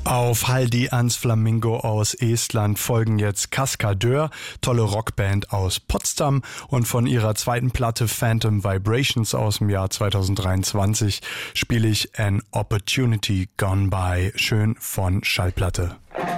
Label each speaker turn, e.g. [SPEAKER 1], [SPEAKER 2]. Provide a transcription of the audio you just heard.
[SPEAKER 1] Auf Haldi ans Flamingo aus Estland folgen jetzt Kaskadeur, tolle Rockband aus Potsdam, und von ihrer zweiten Platte Phantom Vibrations aus dem Jahr 2023 spiele ich An Opportunity Gone By, schön von Schallplatte.